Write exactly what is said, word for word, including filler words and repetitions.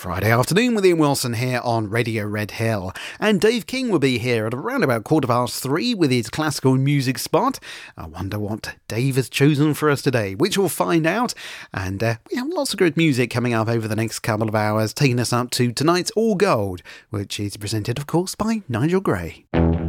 Friday afternoon with Ian Wilson here on Radio Red Hill. And Dave King will be here at around about quarter past three with his classical music spot. I wonder what Dave has chosen for us today, which we'll find out. And uh, we have lots of good music coming up over the next couple of hours, taking us up to tonight's All Gold, which is presented, of course, by Nigel Gray.